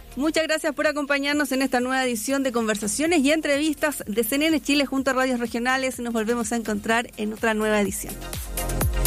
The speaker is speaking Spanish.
Muchas gracias por acompañarnos en esta nueva edición de Conversaciones y Entrevistas de CNN Chile junto a Radios Regionales. Nos volvemos a encontrar en otra nueva edición.